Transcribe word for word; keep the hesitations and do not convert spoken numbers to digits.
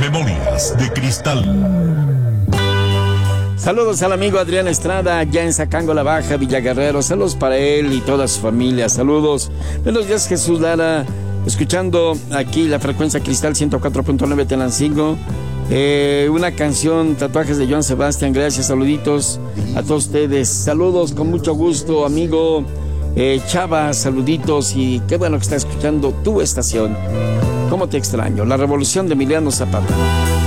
Memorias de Cristal. Saludos al amigo Adrián Estrada, ya en Zacango la Baja, Villaguerrero. Saludos para él y toda su familia. Saludos. Buenos días, Jesús Lara. Escuchando aquí la frecuencia Cristal ciento cuatro punto nueve Telancingo. Eh, una canción, Tatuajes de Joan Sebastián. Gracias, saluditos a todos ustedes. Saludos con mucho gusto, amigo eh, Chava. Saluditos y qué bueno que está escuchando tu estación. ¿Cómo te extraño? La revolución de Emiliano Zapata.